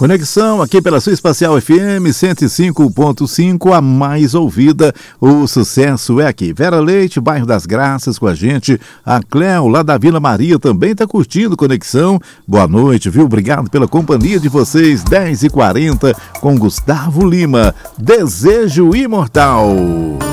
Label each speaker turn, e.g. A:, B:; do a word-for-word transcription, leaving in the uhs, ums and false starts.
A: Conexão aqui pela sua Espacial F M cento e cinco ponto cinco, a mais ouvida. O sucesso é aqui. Vera Leite, bairro das Graças, com a gente. A Cléo, lá da Vila Maria, também está curtindo Conexão. Boa noite, viu? Obrigado pela companhia de vocês. dez e quarenta com Gustavo Lima. Desejo Imortal.